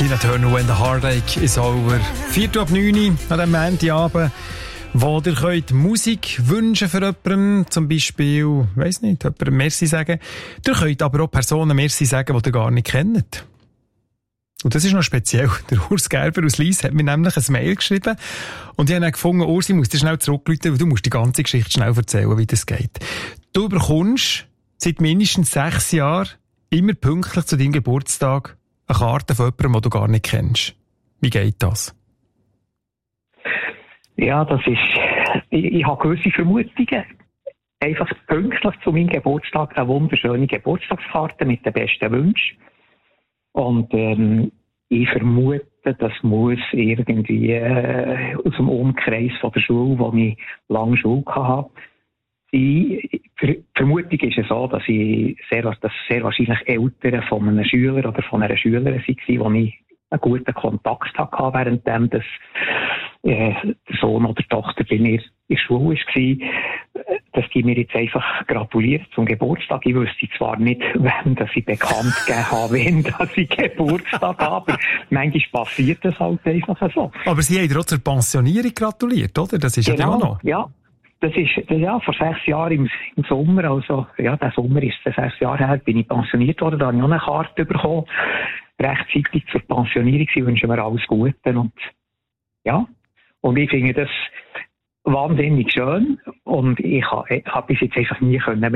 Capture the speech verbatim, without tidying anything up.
Tina Turner, «When the Heartache is over». Viertel ab neun an diesem Montagabend, wo ihr könnt Musik wünschen für jemanden, zum Beispiel, ich weiss nicht, jemandem Merci sagen. Ihr könnt aber auch Personen Merci sagen, die ihr gar nicht kennt. Und das ist noch speziell. Der Urs Gerber aus Lyss hat mir nämlich ein Mail geschrieben und ich habe dann gefunden, Urs, ich muss dir schnell zurückrufen, weil du musst die ganze Geschichte schnell erzählen, wie das geht. Du bekommst seit mindestens sechs Jahren immer pünktlich zu deinem Geburtstag eine Karte von jemandem, den du gar nicht kennst. Wie geht das? Ja, das ist, ich, ich habe gewisse Vermutungen. Einfach pünktlich zu meinem Geburtstag eine wunderschöne Geburtstagskarte mit den besten Wünschen. Und ähm, ich vermute, das muss irgendwie äh, aus dem Umkreis von der Schule, wo ich lange Schule hatte. Die Ver- Vermutung ist es so, dass ich sehr, dass sehr wahrscheinlich Eltern von einem Schüler oder von einer Schülerin waren, die ich einen guten Kontakt hatte, währenddem das, äh, der Sohn oder die Tochter bei mir in der Schule war, dass die mir jetzt einfach gratuliert zum Geburtstag. Ich wüsste zwar nicht, wem dass ich bekannt gegeben habe, wen dass ich Geburtstag habe, aber manchmal passiert das halt einfach so. Aber Sie haben dir auch zur Pensionierung gratuliert, oder? Das ist genau, ja auch noch. Ja. Das ist, ja, vor sechs Jahren im, im Sommer, also, ja, der Sommer ist sechs Jahre her, bin ich pensioniert worden, da habe ich auch eine Karte bekommen. Rechtzeitig zur Pensionierung, sie wünschen mir alles Gute und, ja. Und ich finde das wahnsinnig schön und ich habe, habe bis jetzt einfach nie können